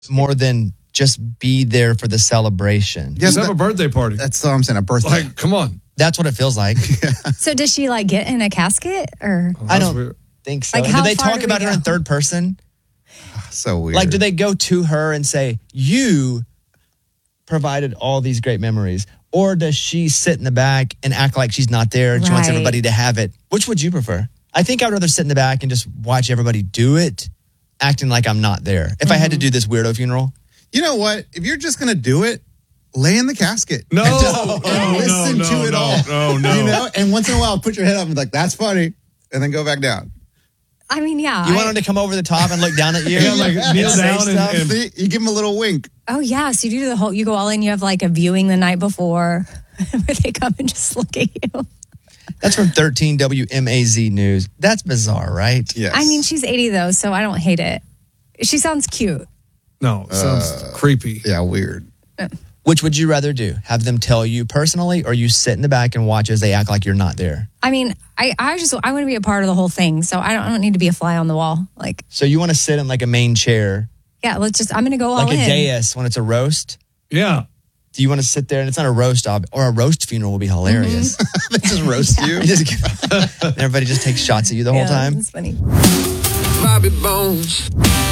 more than just be there for the celebration. Just have a birthday party. That's all I'm saying, a birthday. Like, come on. That's what it feels like. So does she like get in a casket or? I don't think so. Like, do how they far talk do about we her in go? third person? So weird. Like, do they go to her and say, you provided all these great memories? Or does she sit in the back and act like she's not there and she wants Right. everybody to have it? Which would you prefer? I think I'd rather sit in the back and just watch everybody do it, acting like I'm not there. If I had to do this weirdo funeral. You know what? If you're just going to do it, lay in the casket. No. And listen to it all. No. You know? And once in a while, put your head up and be like, that's funny. And then go back down. I mean, yeah. You want him to come over the top and look down at you? Yeah, like kneel say down stuff? and See, you give him a little wink. Oh yeah, so you do the whole. You go all in. You have like a viewing the night before, where they come and just look at you. That's from 13 WMAZ News. That's bizarre, right? Yes. I mean, she's 80 though, so I don't hate it. She sounds cute. No, it sounds creepy. Yeah, weird. Which would you rather do? Have them tell you personally, or you sit in the back and watch as they act like you're not there? I mean, I want to be a part of the whole thing, so I don't need to be a fly on the wall. Like, So you want to sit in like a main chair, yeah, I'm going to go all like in. a dais when it's a roast? Yeah. Do you want to sit there and it's not a roast or a roast funeral will be hilarious. They just roast you. Everybody just takes shots at you the whole time. It's funny. Bobby Bones.